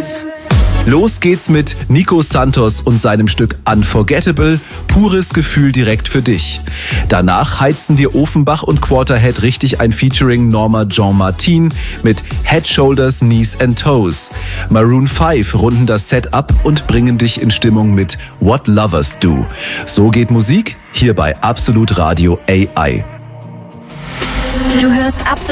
Los geht's mit Nico Santos und seinem Stück Unforgettable, pures Gefühl direkt für dich. Danach heizen dir Offenbach und Quarterhead richtig ein Featuring Norma Jean Martin mit Head, Shoulders, Knees and Toes. Maroon 5 runden das Set ab und bringen dich in Stimmung mit What Lovers Do. So geht Musik hier bei Absolut Radio AI. Du hörst Absolut